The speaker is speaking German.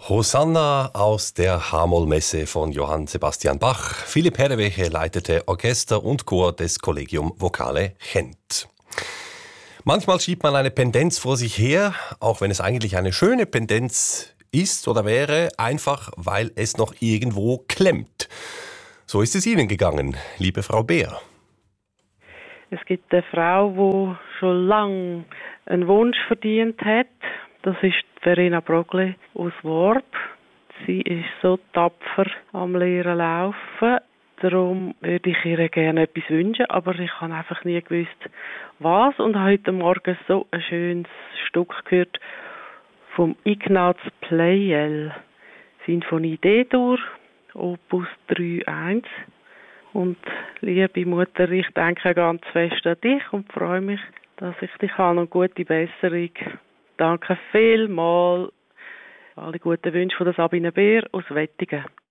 Hosanna aus der H-Moll-Messe von Johann Sebastian Bach. Philipp Herreweghe leitete Orchester und Chor des Collegium Vocale Gent. Manchmal schiebt man eine Pendenz vor sich her, auch wenn es eigentlich eine schöne Pendenz ist oder wäre, einfach weil es noch irgendwo klemmt. So ist es Ihnen gegangen, liebe Frau Beer. Es gibt eine Frau, die schon lange einen Wunsch verdient hat. Das ist Verena Brogli aus Worb. Sie ist so tapfer am Lehren laufen. Darum würde ich ihr gerne etwas wünschen, aber ich habe einfach nie gewusst, was. Und habe heute Morgen so ein schönes Stück gehört vom Ignaz Pleyel. Sinfonie D-Dur, Opus 3.1. Und liebe Mutter, ich denke ganz fest an dich und freue mich, dass ich dich habe und gute Besserung. Danke vielmals. Alle guten Wünsche von der Sabine Beer aus Wettigen.